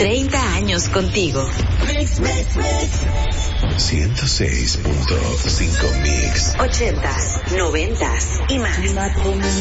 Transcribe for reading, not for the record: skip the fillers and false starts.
30 años contigo. 106.5 Mix. 80s, 90s y más.